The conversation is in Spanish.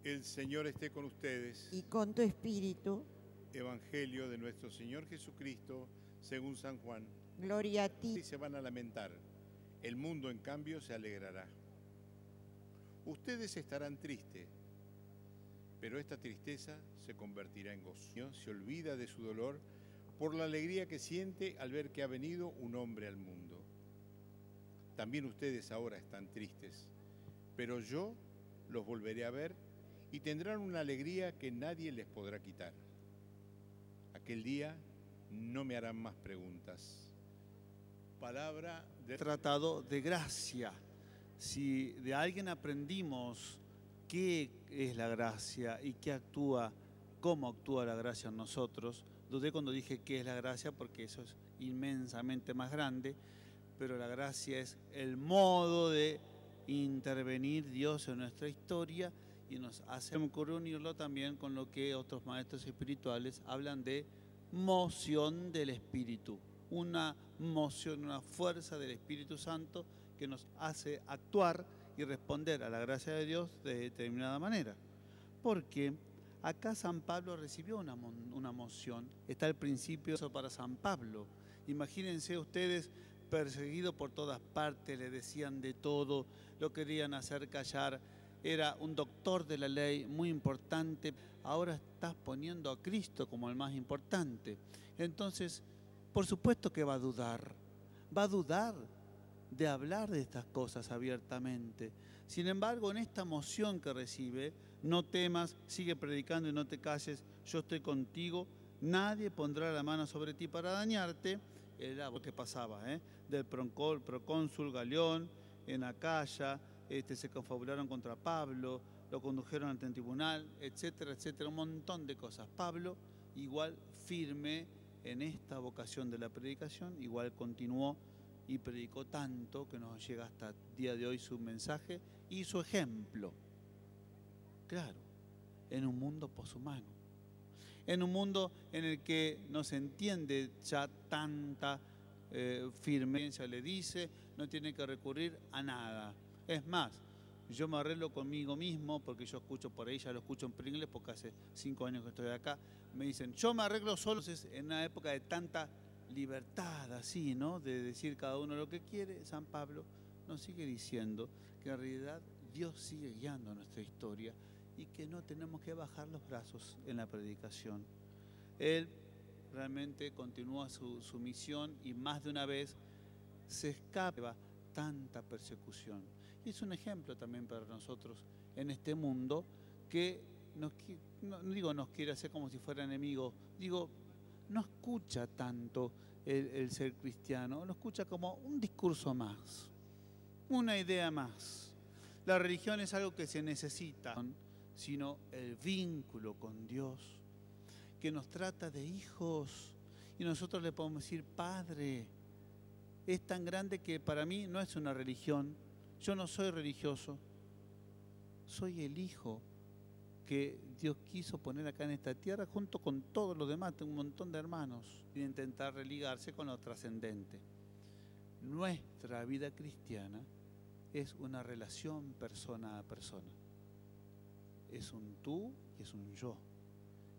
El Señor esté con ustedes. y con tu espíritu. Evangelio de nuestro Señor Jesucristo, según San Juan. Gloria a ti. Y se van a lamentar. El mundo, en cambio, se alegrará. Ustedes estarán tristes, pero esta tristeza se convertirá en gozo. Se olvida de su dolor por la alegría que siente al ver que ha venido un hombre al mundo. También ustedes ahora están tristes, pero yo los volveré a ver y tendrán una alegría que nadie les podrá quitar. Aquel día no me harán más preguntas. Palabra de... Tratado de gracia. Si de alguien aprendimos qué es la gracia y qué actúa, cómo actúa la gracia en nosotros, dudé cuando dije qué es la gracia porque eso es inmensamente más grande, pero la gracia es el modo de intervenir Dios en nuestra historia y nos hace, me ocurre unirlo también con lo que otros maestros espirituales hablan de moción del Espíritu, una moción, una fuerza del Espíritu Santo que nos hace actuar y responder a la gracia de Dios de determinada manera. Porque acá San Pablo recibió una moción, está el principio eso para San Pablo. Imagínense ustedes, perseguido por todas partes, le decían de todo, lo querían hacer callar, era un doctor de la ley muy importante, ahora estás poniendo a Cristo como el más importante. Entonces, por supuesto que va a dudar de hablar de estas cosas abiertamente. Sin embargo, en esta moción que recibe, no temas, sigue predicando y no te calles, yo estoy contigo, nadie pondrá la mano sobre ti para dañarte. Era lo que pasaba, del procónsul Galión en Acaya, se confabularon contra Pablo, lo condujeron ante el tribunal, etcétera, etcétera, un montón de cosas. Pablo, igual firme en esta vocación de la predicación, igual continuó y predicó tanto que nos llega hasta el día de hoy su mensaje y su ejemplo. Claro, en un mundo poshumano, en un mundo en el que no se entiende ya tanta firmeza, le dice, no tiene que recurrir a nada. Es más, yo me arreglo conmigo mismo, porque yo escucho por ahí, ya lo escucho en inglés, porque hace 5 años que estoy acá, me dicen, yo me arreglo solo. Entonces, en una época de tanta libertad, así, ¿no?, de decir cada uno lo que quiere, San Pablo nos sigue diciendo que en realidad Dios sigue guiando nuestra historia y que no tenemos que bajar los brazos en la predicación. Él realmente continúa su misión y más de una vez se escapa tanta persecución. Y es un ejemplo también para nosotros en este mundo que nos quiere hacer como si fuera enemigo, no escucha tanto el ser cristiano, lo escucha como un discurso más, una idea más. La religión es algo que se necesita, sino el vínculo con Dios, que nos trata de hijos y nosotros le podemos decir Padre. Es tan grande que para mí no es una religión, yo no soy religioso, soy el hijo que Dios quiso poner acá en esta tierra junto con todos los demás, tengo un montón de hermanos, y intentar religarse con lo trascendente. Nuestra vida cristiana es una relación persona a persona, es un tú y es un yo.